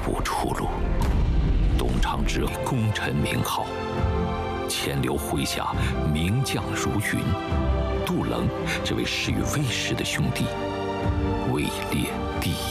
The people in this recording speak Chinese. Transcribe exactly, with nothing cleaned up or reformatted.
无出路。董昌之功臣名号，钱镠麾下名将如云。杜棱这位始于魏氏的兄弟，位列第一。